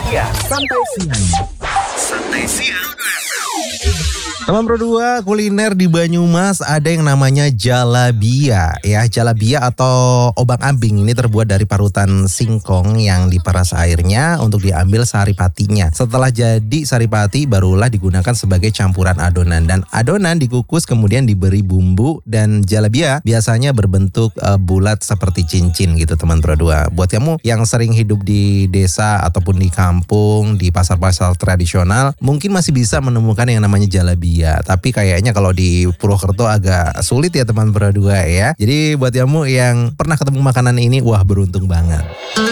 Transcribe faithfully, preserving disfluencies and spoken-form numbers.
siang. Santai siang. Santai siang. Teman Pro dua, kuliner di Banyumas ada yang namanya jalabia. Ya, jalabia atau obang-ambing ini terbuat dari parutan singkong yang diperas airnya untuk diambil saripatinya. Setelah jadi saripati barulah digunakan sebagai campuran adonan, dan adonan dikukus kemudian diberi bumbu, dan jalabia biasanya berbentuk uh, bulat seperti cincin gitu teman Pro dua. Buat kamu yang sering hidup di desa ataupun di kampung, di pasar-pasar tradisional, mungkin masih bisa menemukan yang namanya jalabia. Tapi kayaknya kalau di Purwokerto agak sulit ya teman Pro dua ya. Jadi buat kamu yang pernah ketemu makanan ini, wah beruntung banget.